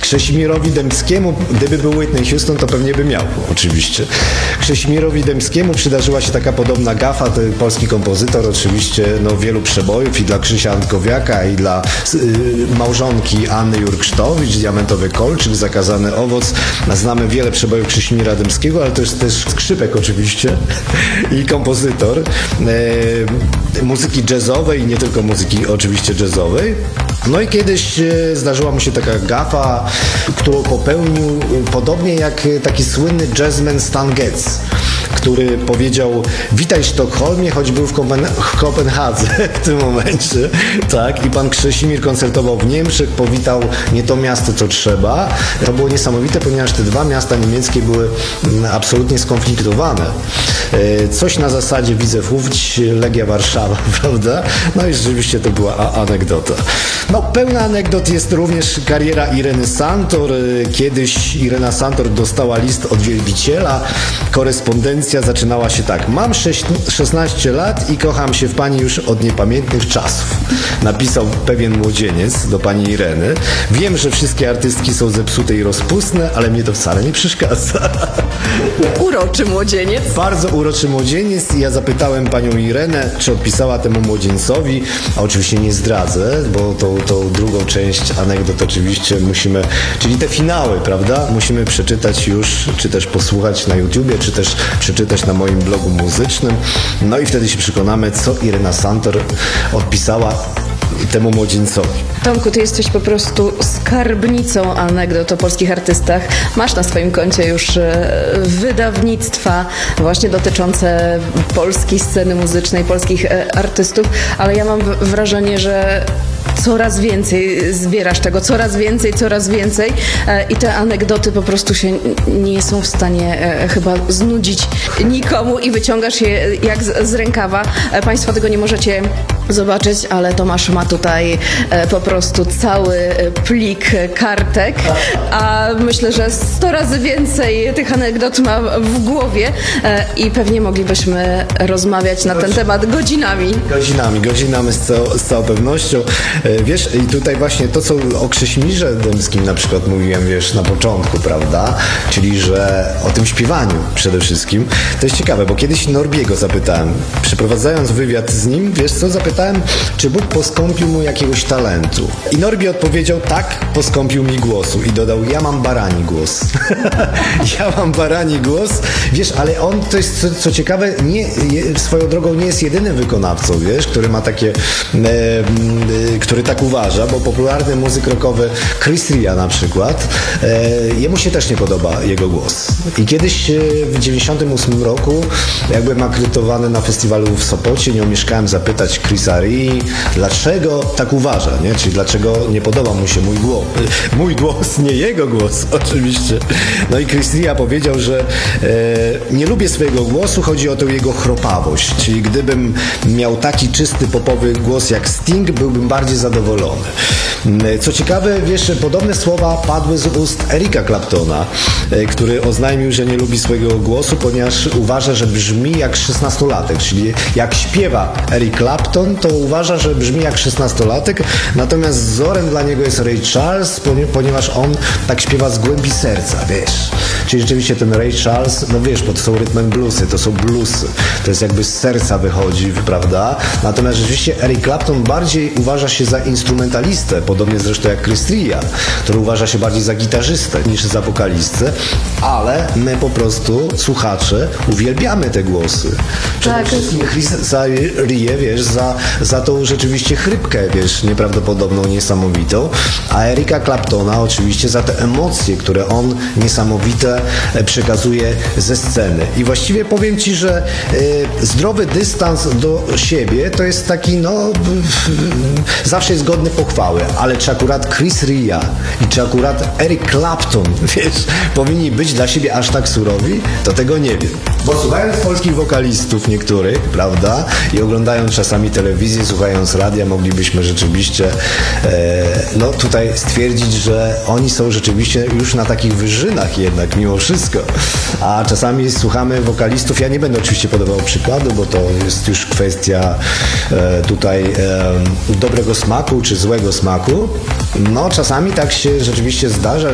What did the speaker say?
Krzesimirowi Dębskiemu, gdyby był Whitney Houston, to pewnie by miał, oczywiście. Krzesimirowi Dębskiemu przydarzyła się taka podobna gafa, to polski kompozytor, oczywiście wielu przebojów i dla Krzysia Antkowiaka, i dla małżonki Anny Jurksztowicz, Diamentowy Kolczyk, Zakazany Owoc. Znamy wiele przebojów Krzesimira Dębskiego, ale to jest też skrzypek oczywiście i kompozytor muzyki jazzowej i nie tylko muzyki oczywiście jazzowej. No i kiedyś zdarzyła mu się taka gafa, którą popełnił podobnie jak taki słynny jazzman Stan Getz, który powiedział: witaj Sztokholmie, choć był w Kopenhadze w tym momencie, tak, i pan Krzesimir koncertował w Niemczech, powitał nie to miasto, co trzeba. To było niesamowite, ponieważ te dwa miasta niemieckie były absolutnie skonfliktowane. Coś na zasadzie Widzew Łódź, Legia Warszawa, prawda? No i rzeczywiście to była anegdota. No, pełna anegdot jest również kariera Ireny Santor. Kiedyś Irena Santor dostała list od wielbiciela. Korespondencja zaczynała się tak: mam 16 lat i kocham się w pani już od niepamiętnych czasów. Napisał pewien młodzieniec do pani Ireny. Wiem, że wszystkie artystki są zepsute i rozpustne, ale mnie to wcale nie przeszkadza. Uroczy młodzieniec. Bardzo uroczy młodzieniec. Ja zapytałem panią Irenę, czy odpisała temu młodzieńcowi, a oczywiście nie zdradzę, bo tą drugą część anegdot oczywiście musimy, czyli te finały, prawda, musimy przeczytać już, czy też posłuchać na YouTubie, czy też przeczytać na moim blogu muzycznym. No i wtedy się przekonamy, co Irena Santor odpisała temu młodzieńcowi. Tomku, ty jesteś po prostu skarbnicą anegdot o polskich artystach. Masz na swoim koncie już wydawnictwa właśnie dotyczące polskiej sceny muzycznej, polskich artystów, ale ja mam wrażenie, że coraz więcej zbierasz tego, coraz więcej i te anegdoty po prostu się nie są w stanie chyba znudzić nikomu i wyciągasz je jak z rękawa. Państwo tego nie możecie zobaczyć, ale Tomasz ma tutaj po prostu cały plik kartek, a myślę, że 100 razy więcej tych anegdot ma w głowie i pewnie moglibyśmy rozmawiać na ten temat godzinami. Godzinami z całą pewnością. Wiesz, i tutaj właśnie to, co o Krześmirze Dębskim na przykład mówiłem, wiesz, na początku, prawda? Czyli, że o tym śpiewaniu przede wszystkim. To jest ciekawe, bo kiedyś Norbiego zapytałem, przeprowadzając wywiad z nim, wiesz co, zapytałem, czy Bóg poskąpił mu jakiegoś talentu. I Norbi odpowiedział: tak, poskąpił mi głosu. I dodał: ja mam barani głos. Ja mam barani głos. Wiesz, ale on, to jest co ciekawe, swoją drogą nie jest jedynym wykonawcą, wiesz, który ma takie, który tak uważa, bo popularny muzyk rockowy Chris Ria na przykład, jemu się też nie podoba jego głos. I kiedyś w 98 roku, jak byłem akredytowany na festiwalu w Sopocie, nie omieszkałem zapytać Chrisa Rii, dlaczego tak uważa, nie? Czyli dlaczego nie podoba mu się mój głos, nie jego głos oczywiście. No i Chris Ria powiedział, że nie lubię swojego głosu, chodzi o tę jego chropawość. Czyli gdybym miał taki czysty popowy głos jak Sting, byłbym bardziej zadowolony. Co ciekawe, wiesz, podobne słowa padły z ust Erika Claptona, który oznajmił, że nie lubi swojego głosu, ponieważ uważa, że brzmi jak 16-latek, czyli jak śpiewa Eric Clapton, to uważa, że brzmi jak 16-latek, natomiast wzorem dla niego jest Ray Charles, ponieważ on tak śpiewa z głębi serca, wiesz. Czyli rzeczywiście ten Ray Charles, no wiesz, bo to są rytmem bluesy, to są bluesy, to jest jakby z serca wychodzi, prawda? Natomiast rzeczywiście Eric Clapton bardziej uważa się za instrumentalistę, podobnie zresztą jak Chris Ria, który uważa się bardziej za gitarzystę niż za wokalistę, ale my po prostu, słuchacze, uwielbiamy te głosy. Przede wszystkim Chrisa Rię, wiesz, za tą rzeczywiście chrypkę, wiesz, nieprawdopodobną, niesamowitą, a Erika Claptona oczywiście za te emocje, które on niesamowite przekazuje ze sceny. I właściwie powiem Ci, że zdrowy dystans do siebie to jest taki, no, zawsze jest godny pochwały, ale czy akurat Chris Ria i czy akurat Eric Clapton, wiesz, powinni być dla siebie aż tak surowi, to tego nie wiem. Bo słuchając polskich wokalistów niektórych, prawda, i oglądając czasami telewizję, słuchając radia, moglibyśmy rzeczywiście no tutaj stwierdzić, że oni są rzeczywiście już na takich wyżynach jednak mimo wszystko. A czasami słuchamy wokalistów, ja nie będę oczywiście podawał przykładu, bo to jest już kwestia tutaj dobrego smaku czy złego smaku. No czasami tak się rzeczywiście zdarza,